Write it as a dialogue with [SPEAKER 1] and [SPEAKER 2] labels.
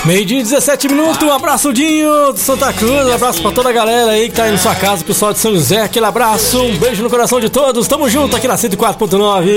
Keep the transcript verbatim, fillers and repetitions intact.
[SPEAKER 1] Meio-dia, dezessete minutos, um abraço, Dinho de Santa Cruz, um abraço pra toda a galera aí que tá aí na sua casa, pessoal de São José, aquele abraço, um beijo no coração de todos, tamo junto aqui na cento e quatro ponto nove.